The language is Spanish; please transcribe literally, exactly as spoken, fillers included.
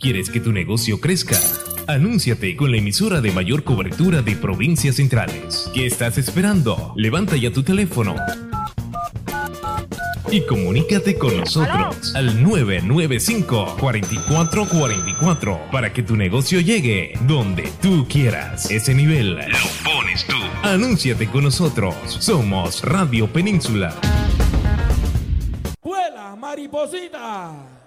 ¿Quieres que tu negocio crezca? Anúnciate con la emisora de mayor cobertura de provincias centrales. ¿Qué estás esperando? Levanta ya tu teléfono y comunícate con nosotros al nueve nueve cinco, cuatro cuatro cuatro cuatro para que tu negocio llegue donde tú quieras. Ese nivel lo pones tú. Anúnciate con nosotros. Somos Radio Península. ¡Vuela, mariposita!